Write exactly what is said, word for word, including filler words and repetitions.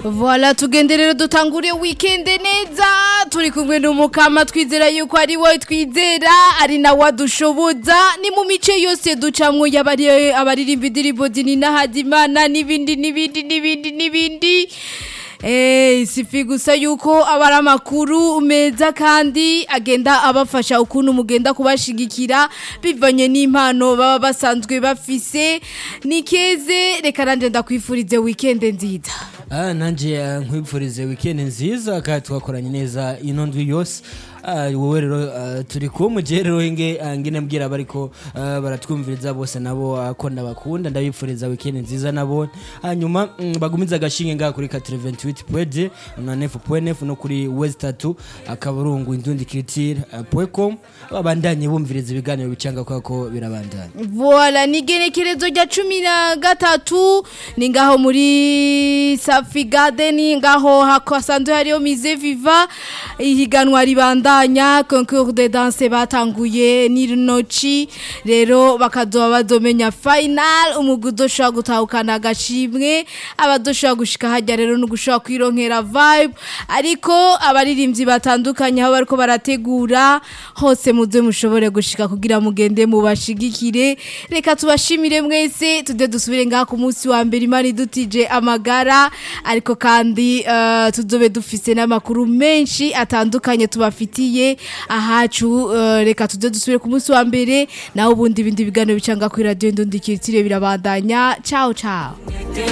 Voilà tugende rero dutangure weekend neza turi kumwe n'umukama twizera yuko ari wowe twizera ari na wadushoboza ni mu mice yose ducamwo yabari abaririmba indirimbo zinina Hadimana nibindi nibindi nibindi nibindi Eh sifi gusa yuko abara makuru meza kandi agenda abafasha ukuntu mugenda kubashigikira bivanye n'impano baba basanzwe bafise nikeze reka rande ndakwifurize weekend nziza. Ah nanje nkwifurize weekend nziza kandi twakoranye neza ino ndwi yose. Ah wowe rero turi ko mujero inge ngine mbwira bariko baratwumviriza bose nabo ko ndabakunda ndabifuriza weekend nziza nabo hanyuma bagumiza gashinge nga kuri quatre vingt-huit point neuf point neuf no kuri West tatu akaburungu indundi culture point com babandanye bumviriza ibiganiro bicanga kwako birabandanye. Voilà nigerekerezo rya cumi na gatatu ni ngaho muri Safi Garden ngaho hakosanzwe hariyo Mise Viva ihiganwa ribanda nya concours de danse batanguye n'inoci rero bakazoba bazomenya final umugudo shwa gutahukana agashimwe abadoshwa gushika hajya rero no gushaka kwironkera vibe ariko abaririmbyi batandukanye aho bariko barategura hose muze mushobore gushika kugira mugende mubashigikire reka tubashimire mwese tude dusubire ngaha ku munsi wa mbere imari dutije amagara ariko kandi uh, tuzobe dufise n'amakuru menshi atandukanye tubafitiye ahacu uh, reka tuze dusubire ku munsi wa mbere naho ubundi bindi biganiro bicanga kuri radio Ndundi Kirtire birabandanya ciao ciao.